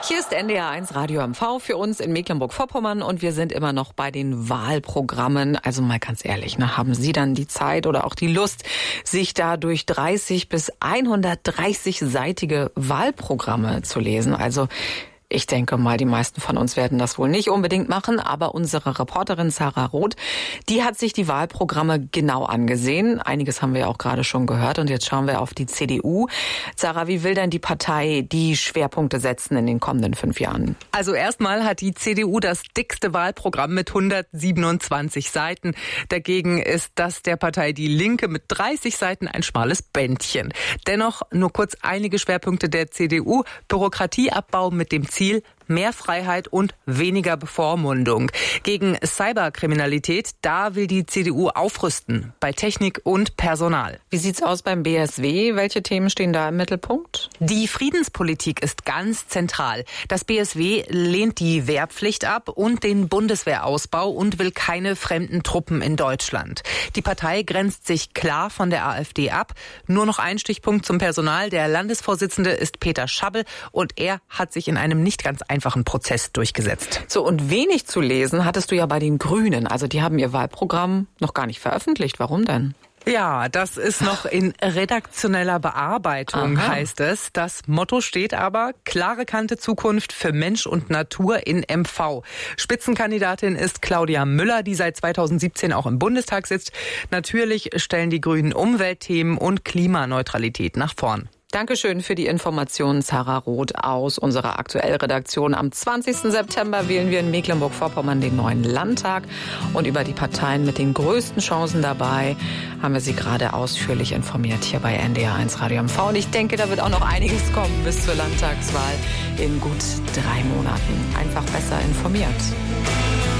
Hier ist NDR1 Radio MV für uns in Mecklenburg-Vorpommern und wir sind immer noch bei den Wahlprogrammen. Also mal ganz ehrlich, haben Sie dann die Zeit oder auch die Lust, sich da durch 30 bis 130-seitige Wahlprogramme zu lesen? Also ich denke mal, die meisten von uns werden das wohl nicht unbedingt machen, aber unsere Reporterin Sarah Roth, die hat sich die Wahlprogramme genau angesehen. Einiges haben wir ja auch gerade schon gehört und jetzt schauen wir auf die CDU. Sarah, wie will denn die Partei die Schwerpunkte setzen in den kommenden 5 Jahren? Also erstmal hat die CDU das dickste Wahlprogramm mit 127 Seiten. Dagegen ist das der Partei Die Linke mit 30 Seiten ein schmales Bändchen. Dennoch nur kurz einige Schwerpunkte der CDU. Bürokratieabbau mit dem Ziel mehr Freiheit und weniger Bevormundung. Gegen Cyberkriminalität, da will die CDU aufrüsten, bei Technik und Personal. Wie sieht's aus beim BSW? Welche Themen stehen da im Mittelpunkt? Die Friedenspolitik ist ganz zentral. Das BSW lehnt die Wehrpflicht ab und den Bundeswehrausbau und will keine fremden Truppen in Deutschland. Die Partei grenzt sich klar von der AfD ab. Nur noch ein Stichpunkt zum Personal. Der Landesvorsitzende ist Peter Schabbel und er hat sich in einem nicht ganz einfachen Prozess durchgesetzt. So, und wenig zu lesen hattest du ja bei den Grünen. Also die haben ihr Wahlprogramm noch gar nicht veröffentlicht. Warum denn? Ja, das ist noch in redaktioneller Bearbeitung, heißt es. Das Motto steht aber: klare Kante Zukunft für Mensch und Natur in MV. Spitzenkandidatin ist Claudia Müller, die seit 2017 auch im Bundestag sitzt. Natürlich stellen die Grünen Umweltthemen und Klimaneutralität nach vorn. Dankeschön für die Informationen, Sarah Roth aus unserer Aktuellredaktion. Am 20. September wählen wir in Mecklenburg-Vorpommern den neuen Landtag. Und über die Parteien mit den größten Chancen dabei haben wir Sie gerade ausführlich informiert hier bei NDR1 Radio MV. Und ich denke, da wird auch noch einiges kommen bis zur Landtagswahl in gut 3 Monaten. Einfach besser informiert.